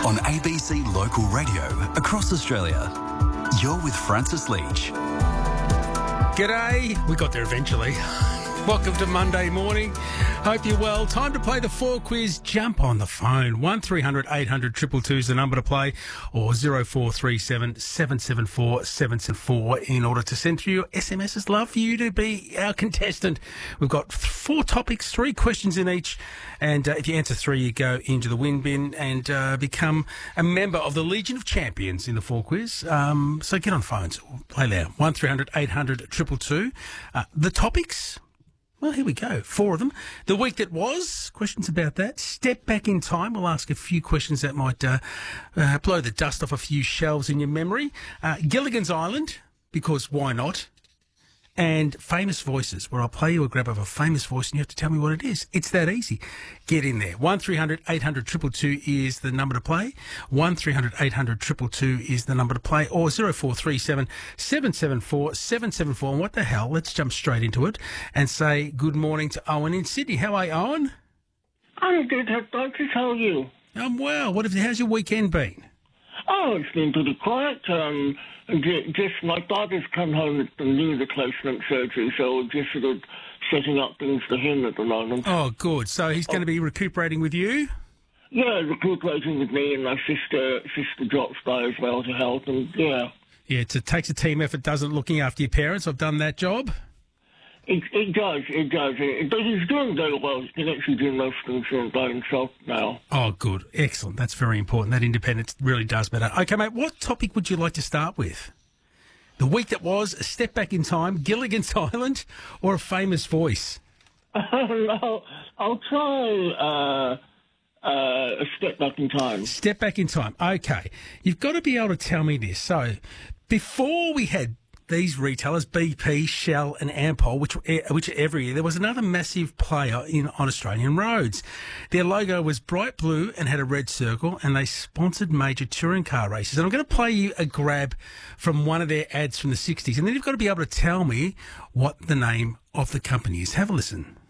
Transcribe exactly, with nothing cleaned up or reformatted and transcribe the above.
on A B C Local Radio across Australia. You're with Francis Leach. G'day. We got there eventually. Welcome to Monday morning. Hope you're well. Time to play the four quiz. Jump on the phone. one three hundred eight hundred two two two is the number to play, or zero four three seven seven seven four seven seven four in order to send through your S M Ss. Love for you to be our contestant. We've got four topics, three questions in each, and uh, if you answer three, you go into the win bin and uh, become a member of the Legion of Champions in the four quiz. Um, so get on phones. Play loud. one three hundred eight hundred two two two. Uh, the topics... Well, here we go. Four of them. The week that was, questions about that. Step back in time. We'll ask a few questions that might uh, uh, blow the dust off a few shelves in your memory. Uh, Gilligan's Island, because why not? And famous voices, where I'll play you a grab of a famous voice and you have to tell me what it is. It's that easy. Get in there. one three hundred eight hundred two two two is the number to play. one three hundred eight hundred two two two is the number to play. Or zero four three seven seven seven four seven seven four. And what the hell? Let's jump straight into it and say good morning to Owen in Sydney. How are you, Owen? I'm good, Doctor. How are you? I'm well. What have, how's your weekend been? Oh, it's been pretty quiet. Um, j- just my daughter's come home with the knee replacement surgery, so just sort of setting up things for him at the moment. Oh, good. So he's going to be recuperating with you? Yeah, recuperating with me, and my sister sister drops by as well to help, and yeah. Yeah, it takes a team effort, doesn't it, looking after your parents? I've done that job. It, it does, it does. It, but he's doing very well. He can actually do most things by himself now. Oh, good. Excellent. That's very important. That independence really does matter. Okay, mate, what topic would you like to start with? The week that was, a step back in time, Gilligan's Island, or a famous voice? no, I'll try uh, uh, a step back in time. Step back in time. Okay. You've got to be able to tell me this. So, before we had these retailers, B P, Shell and Ampol, which which every year, there was another massive player in on Australian roads. Their logo was bright blue and had a red circle, and they sponsored major touring car races. And I'm going to play you a grab from one of their ads from the sixties, and then you've got to be able to tell me what the name of the company is. Have a listen.